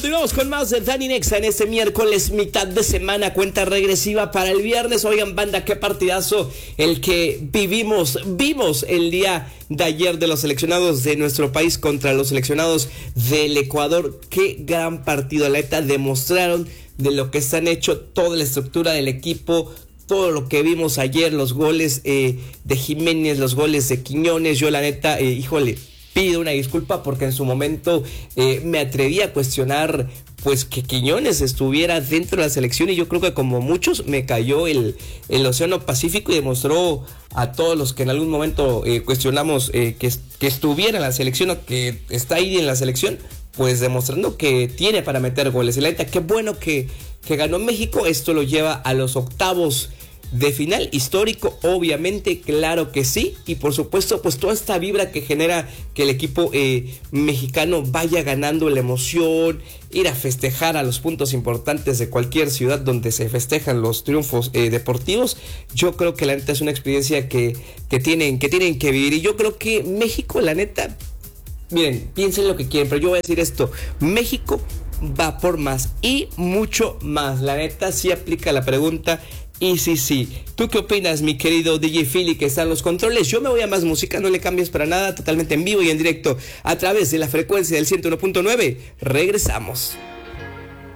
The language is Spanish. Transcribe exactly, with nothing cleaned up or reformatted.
Continuamos con más de Dani Nexa en este miércoles, mitad de semana, cuenta regresiva para el viernes. Oigan, banda, qué partidazo el que vivimos, vimos el día de ayer de los seleccionados de nuestro país contra los seleccionados del Ecuador. Qué gran partido, la neta, demostraron de lo que están hecho, toda la estructura del equipo, todo lo que vimos ayer, los goles eh, de Jiménez, los goles de Quiñones. Yo la neta, eh, híjole, pido una disculpa porque en su momento eh, me atreví a cuestionar pues que Quiñones estuviera dentro de la selección, y yo creo que como muchos me cayó el, el Océano Pacífico y demostró a todos los que en algún momento eh, cuestionamos eh, que, que estuviera en la selección o que está ahí en la selección, pues demostrando que tiene para meter goles. Y la neta, qué bueno que, que ganó México. Esto lo lleva a los octavos de final, histórico, obviamente, claro que sí, y por supuesto, pues toda esta vibra que genera que el equipo eh, mexicano vaya ganando, la emoción, ir a festejar a los puntos importantes de cualquier ciudad donde se festejan los triunfos eh, deportivos. Yo creo que la neta es una experiencia que, que, tienen, que tienen que vivir, y yo creo que México, la neta, miren, piensen lo que quieren, pero yo voy a decir esto: México va por más y mucho más. La neta sí aplica la pregunta. Y sí, sí. ¿Tú qué opinas, mi querido D J Philly, que está en los controles? Yo me voy a más música, no le cambies para nada, totalmente en vivo y en directo a través de la frecuencia del ciento uno punto nueve. Regresamos.